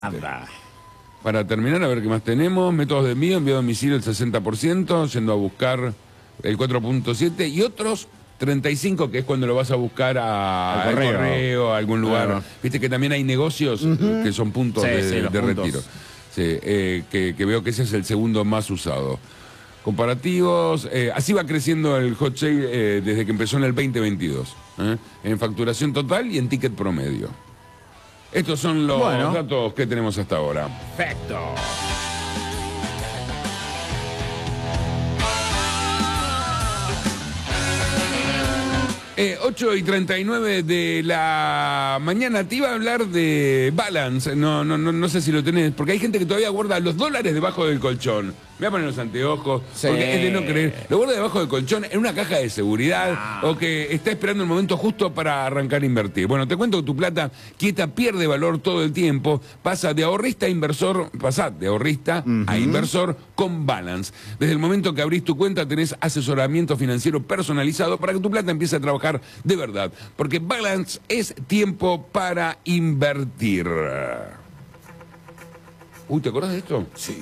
Anda. Para terminar, a ver qué más tenemos. Métodos de envío a domicilio el 60%, yendo a buscar el 4.7 y otros 35, que es cuando lo vas a buscar al correo, a algún lugar. Claro. Viste que también hay negocios que son puntos de retiro. Sí, que veo que ese es el segundo más usado. Comparativos, así va creciendo el hot sale desde que empezó en el 2022, en facturación total y en ticket promedio. Estos son los datos que tenemos hasta ahora. Perfecto. 8:39 de la mañana. Te iba a hablar de Balance. No sé si lo tenés, porque hay gente que todavía guarda los dólares debajo del colchón. Me voy a poner los anteojos, porque es de no creer. Lo guarda debajo del colchón en una caja de seguridad o que está esperando el momento justo para arrancar a invertir. Bueno, te cuento que tu plata quieta pierde valor todo el tiempo. Pasa de ahorrista a inversor, a inversor con Balance. Desde el momento que abrís tu cuenta tenés asesoramiento financiero personalizado para que tu plata empiece a trabajar de verdad, porque Balance es tiempo para invertir. Uy, ¿te acordás de esto? Sí.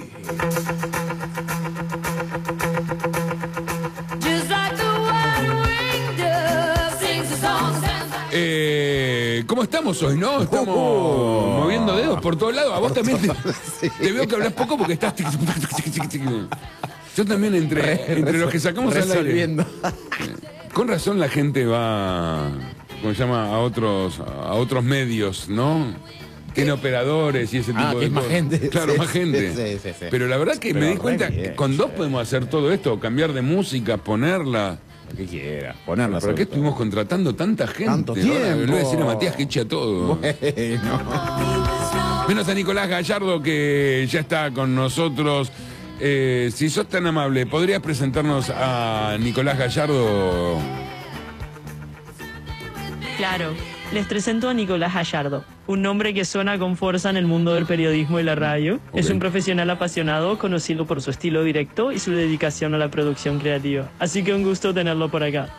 ¿Cómo estamos hoy, no? Estamos moviendo dedos por todos lados. A vos también te veo que hablas poco porque estás... Yo también entre los que sacamos al aire. Con razón la gente va, ¿cómo se llama? A otros medios, ¿no? Tiene operadores y ese tipo de cosas. Más gente. Claro, más gente. Sí. Pero la verdad que me di cuenta que con dos podemos hacer todo esto, cambiar de música, ponerla. Lo que quieras, ponerla. ¿Por qué estuvimos contratando tanta gente? Tanto tiempo. Le voy a decir a Matías que eche a todo. Bueno. Menos a Nicolás Gallardo, que ya está con nosotros. Si sos tan amable, ¿podrías presentarnos a Nicolás Gallardo? Claro, les presento a Nicolás Gallardo, un nombre que suena con fuerza en el mundo del periodismo y la radio. Es un profesional apasionado, conocido por su estilo directo y su dedicación a la producción creativa. Así que un gusto tenerlo por acá.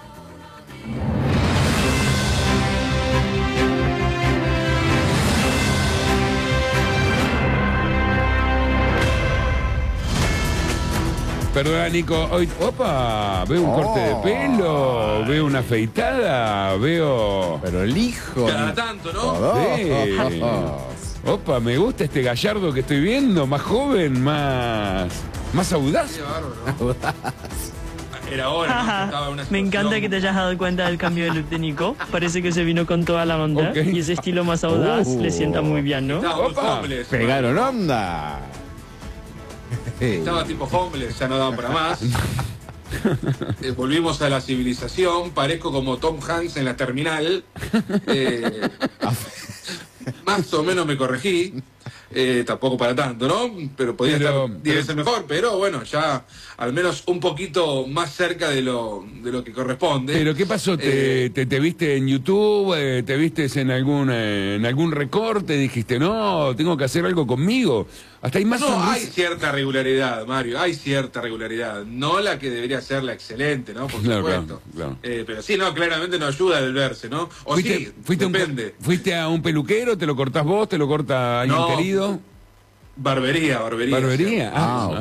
Perdona, Nico, hoy, veo un corte de pelo, veo una afeitada, veo... Pero el hijo... Cada tanto, ¿no? Sí. Opa, me gusta este Gallardo que estoy viendo, más joven, más audaz. Sí, era hora, ¿no? Me encanta que te hayas dado cuenta del cambio de look de Nico. Parece que se vino con toda la onda y ese estilo más audaz le sienta muy bien, ¿no? Pegaron onda. Estaba tipo homeless, ya no daba para más. Volvimos a la civilización, parezco como Tom Hanks en la terminal. Más o menos me corregí. Tampoco para tanto, ¿no? Pero podía estar 10 veces mejor, pero bueno, ya al menos un poquito más cerca de lo que corresponde. ¿Pero qué pasó? ¿Te viste en YouTube? ¿Te viste en algún recorte? ¿Dijiste, no, tengo que hacer algo conmigo? Hasta hay más hay cierta regularidad, Mario, hay cierta regularidad. No la que debería ser la excelente, ¿no? Por supuesto. Claro. Pero sí, no, claramente no ayuda el verse, ¿no? O depende. ¿Fuiste a un peluquero? ¿Te lo cortás vos? ¿Te lo corta alguien querido? Barbería. ¿Barbería?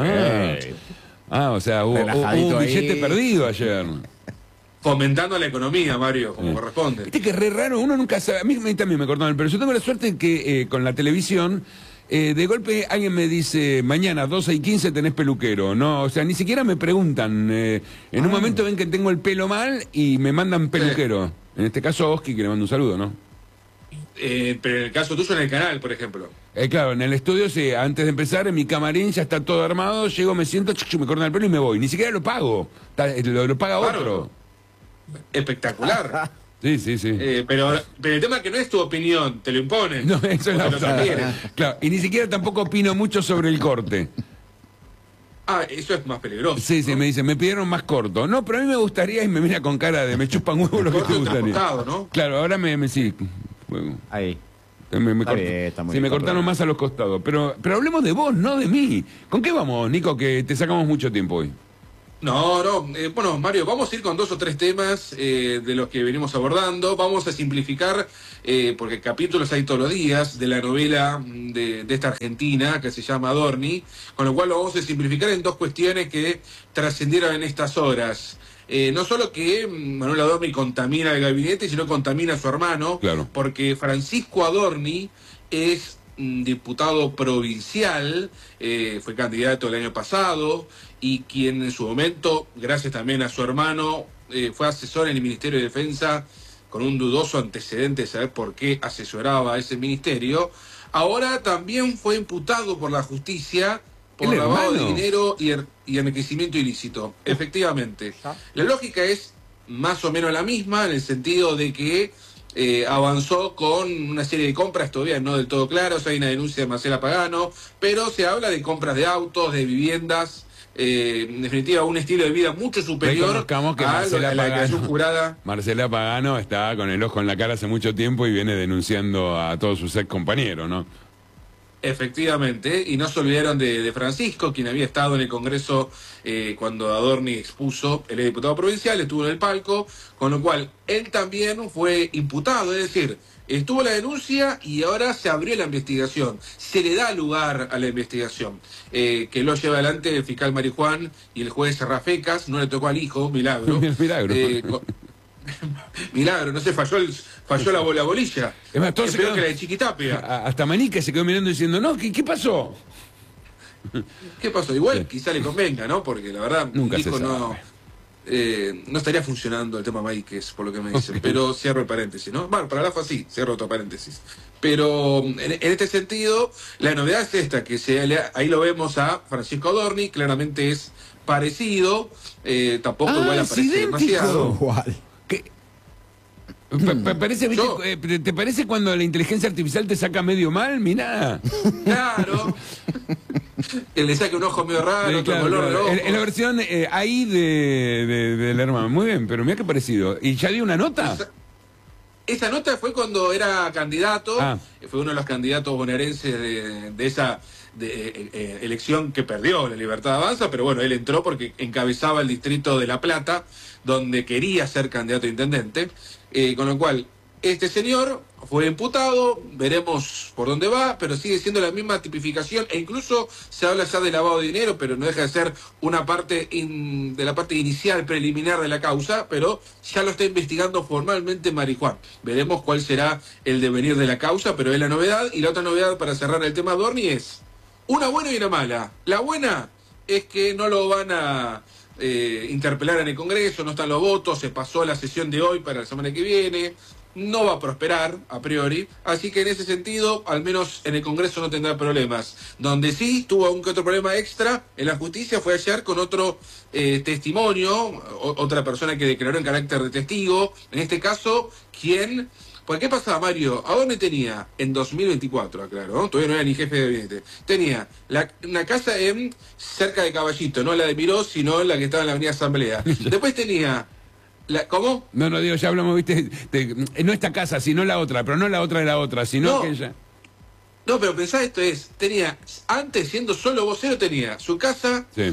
O sea, hubo un billete perdido ayer. Fomentando la economía, Mario, como corresponde. Viste que es re raro, uno nunca sabe. A mí también me cortaron el pelo. Yo tengo la suerte que con la televisión, de golpe alguien me dice, mañana 12:15 tenés peluquero. No, o sea, ni siquiera me preguntan. En un momento ven que tengo el pelo mal y me mandan peluquero. En este caso a Oski, que le mando un saludo, ¿no? Pero en el caso tuyo en el canal, por ejemplo. Claro, en el estudio, sí, antes de empezar, en mi camarín ya está todo armado, llego, me siento, me cortan el pelo y me voy. Ni siquiera lo pago, lo paga otro. Espectacular. Sí. Pero el tema es que no es tu opinión, te lo imponen. No, eso es la otra. Claro, y ni siquiera tampoco opino mucho sobre el corte. Eso es más peligroso. Sí, me dicen, me pidieron más corto. No, pero a mí me gustaría, y me mira con cara de, me chupan huevo lo que te gustaría. ¿No? Claro, ahora sí. Bueno. Ahí. Me cortaron más a los costados. Pero hablemos de vos, no de mí. ¿Con qué vamos, Nico, que te sacamos mucho tiempo hoy? No, no. Bueno, Mario, vamos a ir con 2 o 3 temas de los que venimos abordando. Vamos a simplificar, porque capítulos hay todos los días, de la novela de esta Argentina que se llama Adorni, con lo cual lo vamos a simplificar en 2 cuestiones que trascendieron en estas horas. No solo que Manuel Adorni contamina el gabinete, sino contamina a su hermano, Claro. porque Francisco Adorni es diputado provincial, fue candidato el año pasado, y quien en su momento, gracias también a su hermano, fue asesor en el Ministerio de Defensa, con un dudoso antecedente de saber por qué asesoraba a ese ministerio. Ahora también fue imputado por la justicia por ¿El lavado de hermano? dinero y enriquecimiento ilícito. Efectivamente. La lógica es más o menos la misma, en el sentido de que avanzó con una serie de compras todavía no del todo claras. Hay una denuncia de Marcela Pagano, pero se habla de compras de autos, de viviendas, en definitiva un estilo de vida mucho superior Reconozcamos que a Marcela la declaración Pagano, jurada. Marcela Pagano está con el ojo en la cara hace mucho tiempo y viene denunciando a todos sus ex compañeros, ¿no? Efectivamente, y no se olvidaron de Francisco, quien había estado en el Congreso cuando Adorni expuso, él es diputado provincial, estuvo en el palco, con lo cual él también fue imputado, es decir, estuvo la denuncia y ahora se abrió la investigación, se le da lugar a la investigación, que lo lleva adelante el fiscal Marijuán y el juez Rafecas, no le tocó al hijo, milagro. Milagro. Milagro, no sé, falló la bolilla. Es más, todos Es se peor quedaron- que la de Chiquitapia. Hasta Manica se quedó mirando diciendo, no, ¿qué pasó? ¿Qué pasó? Igual quizá le convenga, ¿no? Porque la verdad, Nunca Nico se no, no estaría funcionando el tema Maíquez, por lo que me dicen. Pero cierro el paréntesis, ¿no? Bueno, para la FA sí, cierro otro paréntesis. Pero en este sentido, la novedad es esta, que ahí lo vemos a Francisco Adorni, claramente es parecido, tampoco igual es aparece idéntico. demasiado. Igual. ¿Qué? Parece, ¿viste? Yo- ¿Te parece cuando la inteligencia artificial te saca medio mal? Mirá. Claro. Que le saque un ojo medio raro, Sí, otro claro, color claro. de ojo. En la versión ahí del hermano. Muy bien, pero mira qué parecido. ¿Y ya dio una nota? Esa nota fue cuando era candidato, Ah. fue uno de los candidatos bonaerenses de esa elección que perdió la Libertad Avanza, pero bueno, él entró porque encabezaba el distrito de La Plata, donde quería ser candidato a intendente, con lo cual este señor fue imputado, veremos por dónde va, pero sigue siendo la misma tipificación e incluso se habla ya de lavado de dinero, pero no deja de ser una parte de la parte inicial, preliminar de la causa, pero ya lo está investigando formalmente Marijuán. Veremos cuál será el devenir de la causa, pero es la novedad. Y la otra novedad para cerrar el tema Adorni es una buena y una mala. La buena es que no lo van a interpelar en el Congreso, no están los votos, se pasó la sesión de hoy para la semana que viene, no va a prosperar a priori, así que en ese sentido, al menos en el Congreso no tendrá problemas. Donde sí tuvo un que otro problema extra en la justicia fue ayer con otro testimonio, otra persona que declaró en carácter de testigo, en este caso, quien... Pues, ¿qué pasaba, Mario? ¿A dónde tenía? En 2024, aclaro, ¿no? Todavía no era ni jefe de gabinete. Tenía una casa cerca de Caballito, no la de Miró, sino la que estaba en la avenida Asamblea. Después tenía... ¿Cómo? No, digo, ya hablamos, viste, no esta casa, sino la otra, pero no la otra de la otra, sino No. aquella. No, pero pensá esto tenía, antes siendo solo vocero, tenía su casa Sí.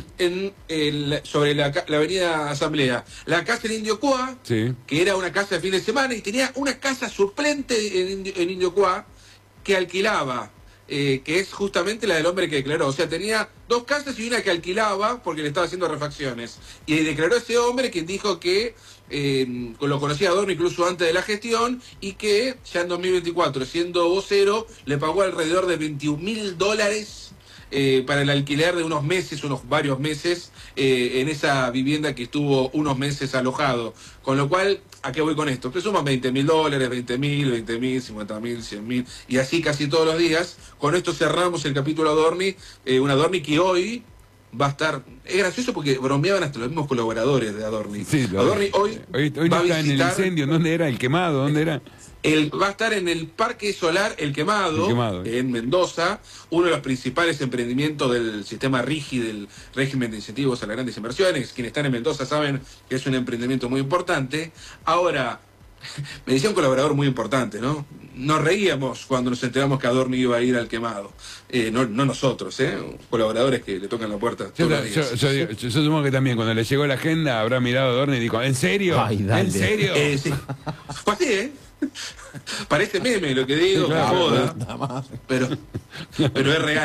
sobre la avenida Asamblea, la casa en Indio Cuá, Sí. que era una casa de fin de semana, y tenía una casa suplente en Indio Cuá que alquilaba, que es justamente la del hombre que declaró. O sea, tenía 2 casas y una que alquilaba porque le estaba haciendo refacciones. Y declaró ese hombre quien dijo que lo conocía a Adorni incluso antes de la gestión y que ya en 2024, siendo vocero, le pagó alrededor de $21.000 para el alquiler de unos varios meses, en esa vivienda que estuvo unos meses alojado. Con lo cual, ¿a qué voy con esto? Que suman $20.000, $20.000, $50.000, $100.000, y así casi todos los días. Con esto cerramos el capítulo Adorni, un Adorni que hoy va a estar... Es gracioso porque bromeaban hasta los mismos colaboradores de Adorni. Sí, Adorni hoy no va a está en el visitar... incendio. ¿Dónde era? ¿El quemado? ¿Dónde era? Va a estar en el Parque Solar El Quemado, El Quemado. en Mendoza, uno de los principales emprendimientos del sistema RIGI, del régimen de incentivos a las grandes inversiones. Quienes están en Mendoza saben que es un emprendimiento muy importante. Ahora, Me decía un colaborador muy importante, ¿no? Nos reíamos cuando nos enteramos que Adorni iba a ir al quemado. No nosotros, colaboradores que le tocan la puerta todos los días. Yo supongo que también cuando le llegó la agenda habrá mirado a Adorni y dijo, ¿en serio? Ay, dale. ¿En serio? Sí. Fue así, ¿eh? Parece meme lo que digo, Claro, me joda, pero es real.